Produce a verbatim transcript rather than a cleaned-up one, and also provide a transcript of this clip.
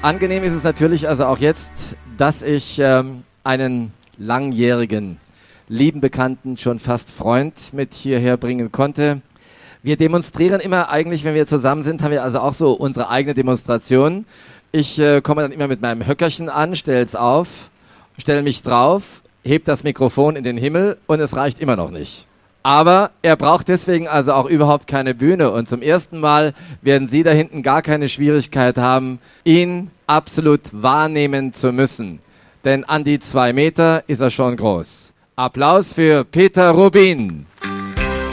Angenehm ist es natürlich also auch jetzt, dass ich ähm, einen langjährigen, lieben Bekannten, schon fast Freund mit hierher bringen konnte. Wir demonstrieren immer eigentlich, wenn wir zusammen sind, haben wir also auch so unsere eigene Demonstration. Ich äh, komme dann immer mit meinem Höckerchen an, stell's auf, stelle mich drauf, heb das Mikrofon in den Himmel und es reicht immer noch nicht. Aber er braucht deswegen also auch überhaupt keine Bühne und zum ersten Mal werden Sie da hinten gar keine Schwierigkeit haben, ihn absolut wahrnehmen zu müssen. Denn an die zwei Meter ist er schon groß. Applaus für Peter Rubin.